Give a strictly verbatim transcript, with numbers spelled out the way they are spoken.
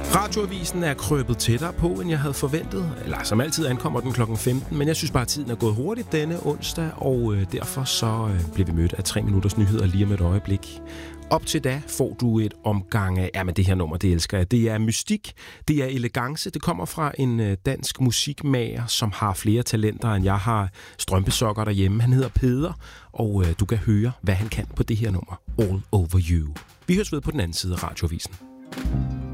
Radioavisen er krøbet tættere på, end jeg havde forventet. Eller som altid ankommer den klokken femten, men jeg synes bare, at tiden er gået hurtigt denne onsdag, og øh, derfor så øh, bliver vi mødt af tre minutters nyheder lige om et øjeblik. Op til da får du et omgang af, ja, men det her nummer, det elsker jeg. Det er mystik, det er elegance. Det kommer fra en øh, dansk musikmager, som har flere talenter, end jeg har strømpesokker derhjemme. Han hedder Peder, og øh, du kan høre, hvad han kan på det her nummer. All Over You. Vi høres ved på den anden side af Radioavisen.